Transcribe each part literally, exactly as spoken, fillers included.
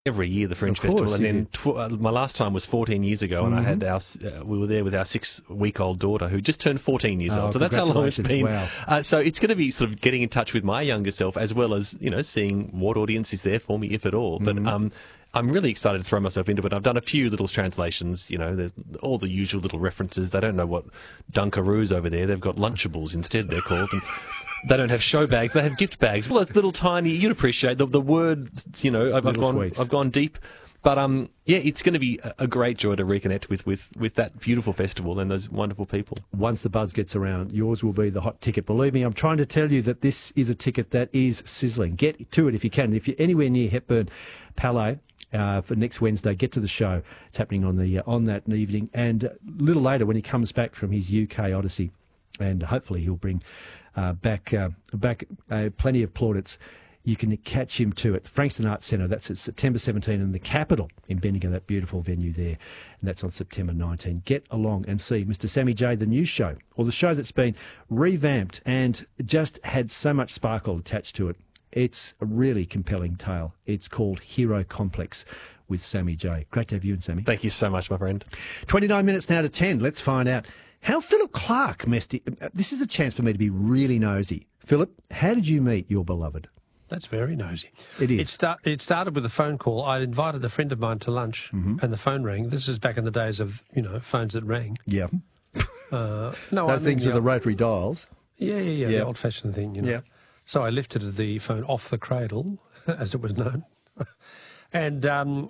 every year, the Fringe Of course, Festival, and you then do. tw- uh, my last time was fourteen years ago, and I had our s- uh, we were there with our six-week-old daughter who just turned fourteen years Oh, old. So that's how long it's been. congratulations. Uh, so it's going to be sort of getting in touch with my younger self, as well as you know seeing what audience is there for me, if at all. But um, I'm really excited to throw myself into it. I've done a few little translations. You know, there's all the usual little references. They don't know what Dunkaroos over there. They've got Lunchables instead. They're called. And, they don't have show bags. They have gift bags. Well, those little tiny. You'd appreciate the the word. You know, I've, I've Little gone. sweets. I've gone deep. But um, yeah, it's going to be a, a great joy to reconnect with, with, with that beautiful festival and those wonderful people. Once the buzz gets around, yours will be the hot ticket. Believe me, I'm trying to tell you that this is a ticket that is sizzling. Get to it if you can. If you're anywhere near Hepburn Palais uh, for next Wednesday, get to the show. It's happening on the uh, on that evening, and a little later when he comes back from his U K odyssey, and hopefully he'll bring uh, back uh, back uh, plenty of plaudits. You can catch him too at the Frankston Arts Centre. That's at September seventeenth in the Capitol in Bendigo, that beautiful venue there. And that's on September nineteenth. Get along and see Mister Sammy J, the new show, or the show that's been revamped and just had so much sparkle attached to it. It's a really compelling tale. It's called Hero Complex with Sammy J. Great to have you and Sammy. Thank you so much, my friend. twenty-nine minutes now to ten. Let's find out how Philip Clark messed it. This is a chance for me to be really nosy. Philip, how did you meet your beloved? That's very nosy. It is. It, start, it started with a phone call. I'd invited a friend of mine to lunch, Mm-hmm. and the phone rang. This is back in the days of, you know, phones that rang. Yeah. Uh, no, Those I things mean, with the rotary dials. Yeah, yeah, yeah, Yeah. the old-fashioned thing, you know. Yeah. So I lifted the phone off the cradle, as it was known, and um,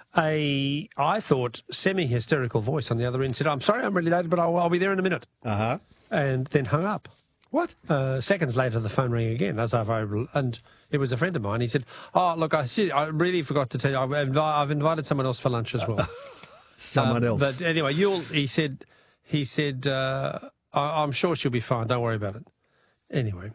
a I thought semi-hysterical voice on the other end said, "I'm sorry, I'm really late, but I'll, I'll be there in a minute," Uh-huh. and then hung up. What? Uh, seconds later, the phone rang again, as I've over, and it was a friend of mine. He said, "Oh, look, I see, I really forgot to tell you, I've, invi- I've invited someone else for lunch as well." Someone Um, else. But anyway, you'll. He said, he said, uh, I, I'm sure she'll be fine. Don't worry about it. Anyway,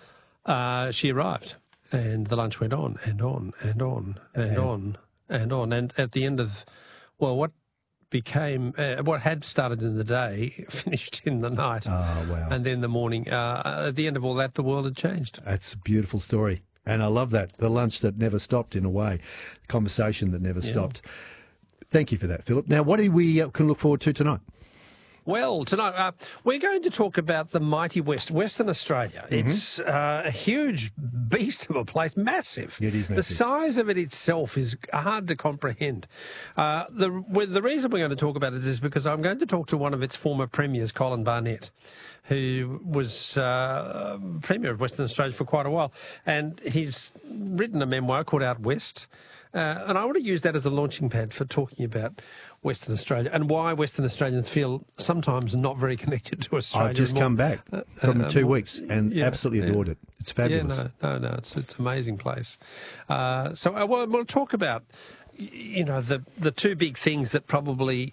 uh, she arrived, and the lunch went on and on and on and And- on and on, and at the end of, well, what became uh, what had started in the day finished in the night. Oh, wow. And then the morning. Uh, at the end of all that, the world had changed. That's a beautiful story. And I love that. The lunch that never stopped, in a way. The conversation that never Yeah. stopped. Thank you for that, Philip. Now, what do we uh, can look forward to tonight? Well, tonight uh, we're going to talk about the mighty West, Western Australia. Mm-hmm. It's uh, a huge beast of a place, massive. It is The massive. size of it itself is hard to comprehend. Uh, the well, the reason we're going to talk about it is because I'm going to talk to one of its former premiers, Colin Barnett, who was uh, Premier of Western Australia for quite a while, and he's written a memoir called Out West. Uh, and I want to use that as a launching pad for talking about Western Australia and why Western Australians feel sometimes not very connected to Australia. I've just more- come back uh, from uh, two more- weeks and yeah, absolutely yeah. adored it. It's fabulous. Yeah, no, no, no, it's it's an amazing place. Uh, so uh, we'll, we'll talk about, y- you know, the the two big things that probably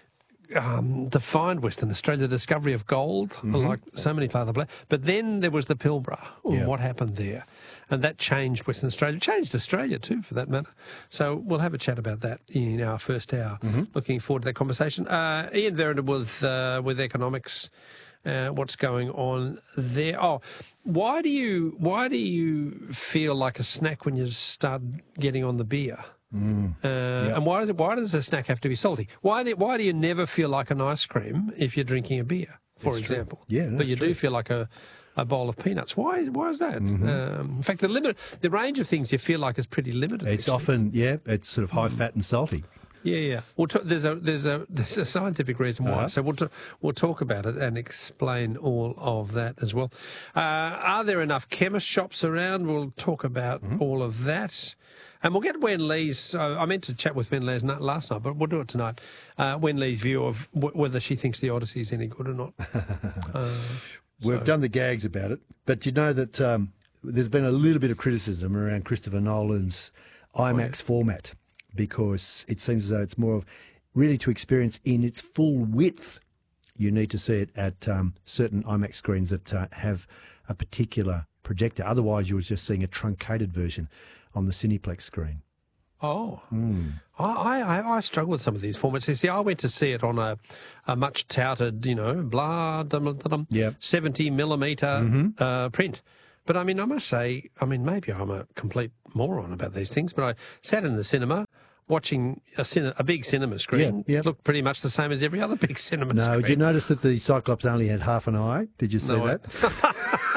um, defined Western Australia: the discovery of gold, like so many other places. But then there was the Pilbara, and Yeah. what happened there, and that changed Western Australia, changed Australia too, for that matter. So we'll have a chat about that in our first hour. Looking forward to that conversation. Uh, Ian Verrinder with uh, with economics. Uh, what's going on there? Oh, why do you why do you feel like a snack when you start getting on the beer? Mm. Uh, And why does it, why does a snack have to be salty? Why do, why do you never feel like an ice cream if you're drinking a beer, for That's true. example? Yeah, but that's you true. do feel like a, a bowl of peanuts. Why why is that? Mm-hmm. Um, in fact, the limit the range of things you feel like is pretty limited. It's actually. often, yeah, it's sort of high fat and salty. Yeah, yeah. Well, t- there's a there's a there's a scientific reason why. Uh-huh. So we'll t- we'll talk about it and explain all of that as well. Uh, are there enough chemist shops around? We'll talk about Mm-hmm. all of that. And we'll get Wen Lee's. Uh, I meant to chat with Wen Lee's not last night, but we'll do it tonight. Uh, Wen Lee's view of w- whether she thinks the Odyssey is any good or not. Uh, We've so- done the gags about it, but you know that um, there's been a little bit of criticism around Christopher Nolan's IMAX format because it seems as though it's more of really to experience in its full width. You need to see it at um, certain IMAX screens that uh, have a particular projector. Otherwise, you're just seeing a truncated version on the Cineplex screen. Oh, Mm. I, I I struggle with some of these formats. You see, I went to see it on a, a much touted, you know, blah, dum, dum, dum, Yep. seventy millimeter Mm-hmm. uh, print. But I mean, I must say, I mean, maybe I'm a complete moron about these things, but I sat in the cinema, watching a, cine, a big cinema screen Yeah, yeah. looked pretty much the same as every other big cinema No, screen. did you notice that the Cyclops only had half an eye? Did you see No, I- that?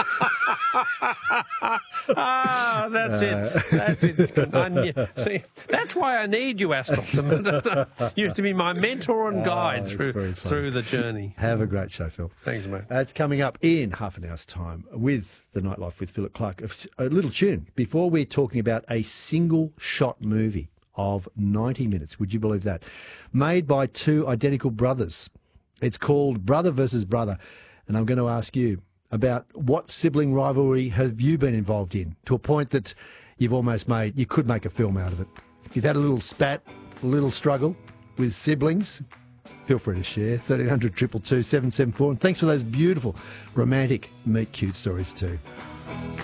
Ah, that's it. That's it. I knew- see, that's why I need you, Astrol. You have to be my mentor and guide that's through very funny. through the journey. Have a great show, Phil. Thanks, mate. Uh, it's coming up in half an hour's time with The Nightlife with Philip Clark. A little tune before we're talking about a single shot movie of ninety minutes. Would you believe that? Made by two identical brothers. It's called Brother versus Brother. And I'm going to ask you about what sibling rivalry have you been involved in to a point that you've almost made, you could make a film out of it. If you've had a little spat, a little struggle with siblings, feel free to share. thirteen hundred, two two two, seven seven four. And thanks for those beautiful romantic meet cute stories too.